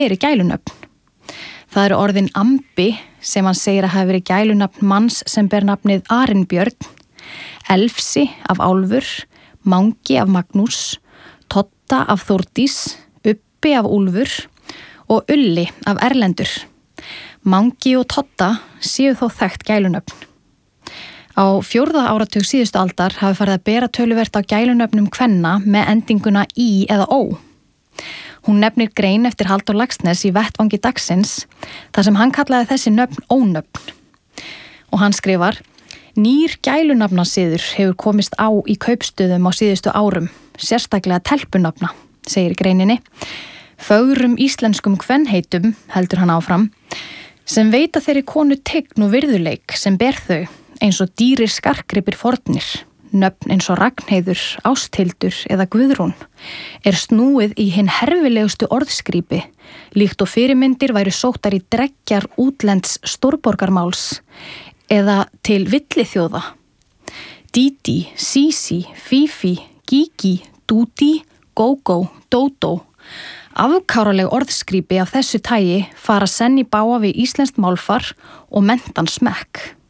eru gælunöfn. Það eru orðin ambi sem hann segir að hafi verið gælunafn manns sem ber nafnið Arinbjörn, Elfsi af Álfur, Mangi af Magnús, Totta af Þórdís, Ubbi af Úlfur og Ulli af Erlendur. Mangi og Totta séu þó þekkt gælunöfn. Á 4. áratug síðustu aldar hafi farið að bera töluvert á gælunöfnum kvenna með endinguna í eða ó. Hún nefnir grein eftir Halldór Laxness í Vettvangi dagsins þar sem hann kallaði þessi nöfn ónöfn. Og hann skrifar: Nýr gælunafnasiður hefur komist á í kaupstöðum á síðustu árum, sérstaklega telpunafna, segir í greininni. Fögrum íslenskum kvenheitum, heldur hann áfram, sem veita þeirri konu tign og virðuleik sem ber þau, eins og dýrir skartgripir fornir, nöfn eins og Ragnheiður, Ásthildur eða Guðrún, snúið í hinn herfilegustu orðskrípi, líkt og fyrirmyndir væru sóttar í dreggjar útlends stórborgarmáls eða til villiþjóða. Dídí, Sísí, Fífí, Gígí, Dúdí, Gógó, Dódó. Afkáraleg orðskrípi af þessu tagi fara senn í bága við íslenskt málfar og menntan smekk.